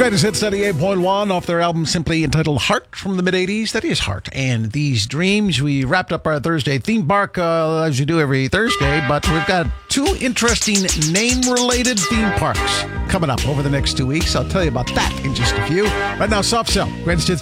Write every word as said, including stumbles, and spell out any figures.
Greatest Hits ninety-eight point one off their album simply entitled Heart from the mid-eighties. That is Heart and These Dreams. We wrapped up our Thursday theme park uh, as you do every Thursday, but we've got two interesting name-related theme parks coming up over the next two weeks. I'll tell you about that in just a few. Right now, Soft Cell, Greatest Hits